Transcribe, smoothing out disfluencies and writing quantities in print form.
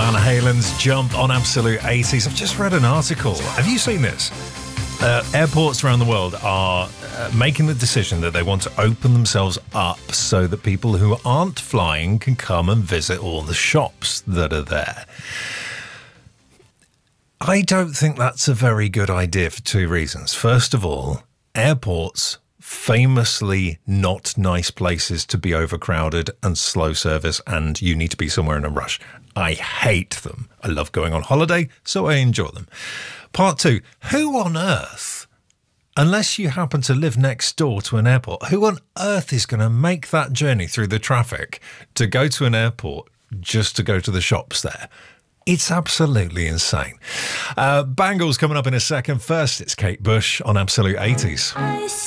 Van Halen's Jump on Absolute 80s. I've just read an article. Have you seen this? Airports around the world are making the decision that they want to open themselves up so that people who aren't flying can come and visit all the shops that are there. I don't think that's a very good idea for two reasons. First of all, airports famously not nice places to be overcrowded and slow service, and you need to be somewhere in a rush. I hate them. I love going on holiday, so I enjoy them. Part two, who on earth, unless you happen to live next door to an airport, who on earth is going to make that journey through the traffic to go to an airport just to go to the shops there? It's absolutely insane. Bangles coming up in a second. First, it's Kate Bush on Absolute 80s.